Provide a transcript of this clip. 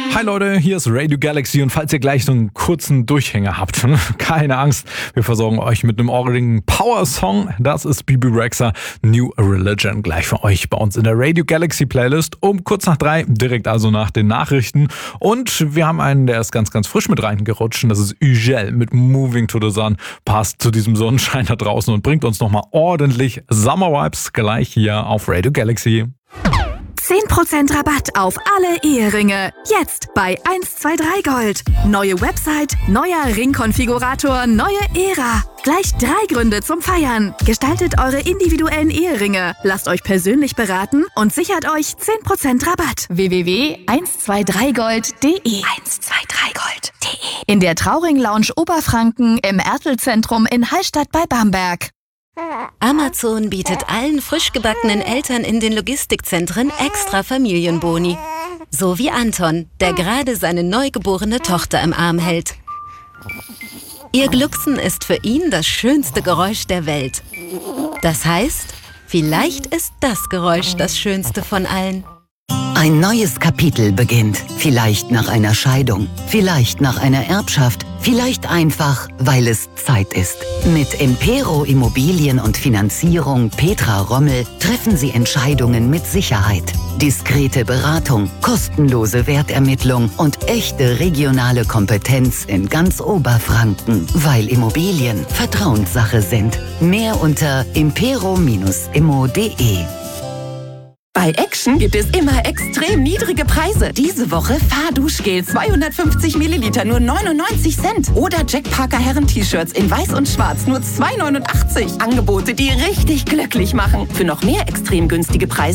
Hi Leute, hier ist Radio Galaxy und falls ihr gleich so einen kurzen Durchhänger habt, keine Angst, wir versorgen euch mit einem ordentlichen Power-Song. Das ist Bebe Rexha, New Religion, gleich für euch bei uns in der Radio Galaxy Playlist um kurz nach 3, direkt also nach den Nachrichten. Und wir haben einen, der ist ganz, ganz frisch mit reingerutscht und das ist Ugel mit Moving to the Sun. Passt zu diesem Sonnenschein da draußen und bringt uns nochmal ordentlich Summer-Vibes gleich hier auf Radio Galaxy. 10% Rabatt auf alle Eheringe. Jetzt bei 123 Gold. Neue Website, neuer Ringkonfigurator, neue Ära. Gleich 3 Gründe zum Feiern. Gestaltet eure individuellen Eheringe. Lasst euch persönlich beraten und sichert euch 10% Rabatt. www.123gold.de 123gold.de In der Trauring Lounge Oberfranken im Ertelzentrum in Hallstatt bei Bamberg. Amazon bietet allen frisch gebackenen Eltern in den Logistikzentren extra Familienboni. So wie Anton, der gerade seine neugeborene Tochter im Arm hält. Ihr Glucksen ist für ihn das schönste Geräusch der Welt. Das heißt, vielleicht ist das Geräusch das schönste von allen. Ein neues Kapitel beginnt. Vielleicht nach einer Scheidung, vielleicht nach einer Erbschaft, vielleicht einfach, weil es Zeit ist. Mit Impero Immobilien und Finanzierung Petra Rommel treffen Sie Entscheidungen mit Sicherheit. Diskrete Beratung, kostenlose Wertermittlung und echte regionale Kompetenz in ganz Oberfranken, weil Immobilien Vertrauenssache sind. Mehr unter impero-immo.de. Bei Action gibt es immer extrem niedrige Preise. Diese Woche Fahrduschgel 250 Milliliter nur 99 Cent. Oder Jack Parker Herren-T-Shirts in weiß und schwarz nur 2,89. Angebote, die richtig glücklich machen. Für noch mehr extrem günstige Preise